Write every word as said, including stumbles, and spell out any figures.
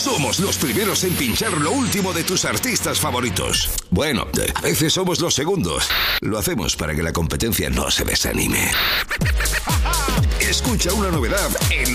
Somos los primeros en pinchar lo último de tus artistas favoritos. Bueno, a veces somos los segundos. Lo hacemos para que la competencia no se desanime. Escucha una novedad en